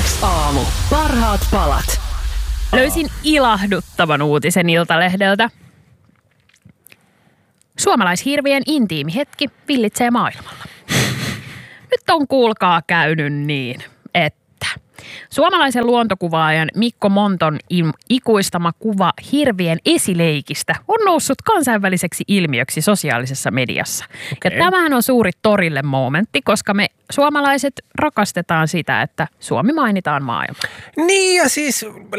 Aamu. Parhaat palat. Löysin ilahduttavan uutisen Iltalehdeltä. Suomalaishirviön intiimi hetki villitsee maailmalla. Nyt on kuulkaa käynyt niin, että suomalaisen luontokuvaajan Mikko Monton ikuistama kuva hirvien esileikistä on noussut kansainväliseksi ilmiöksi sosiaalisessa mediassa. Okay. Ja tämähän on suuri torille momentti, koska me suomalaiset rakastetaan sitä, että Suomi mainitaan maailmalla. Niin ja siis